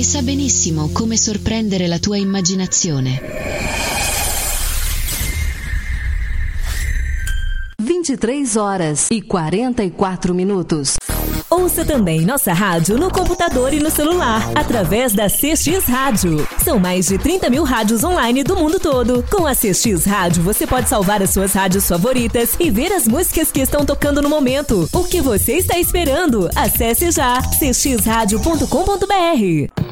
sa benissimo come sorprendere la tua immaginazione. 23h44. Ouça também nossa rádio no computador e no celular, através da CX Rádio. São mais de 30 mil rádios online do mundo todo. Com a CX Rádio, você pode salvar as suas rádios favoritas e ver as músicas que estão tocando no momento. O que você está esperando? Acesse já cxradio.com.br.